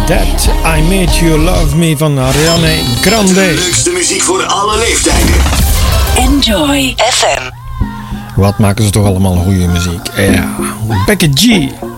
That I Made You Love Me van Ariana Grande. De leukste muziek voor alle leeftijden. Enjoy FM. Wat maken ze toch allemaal goede muziek. Ja, Becky G.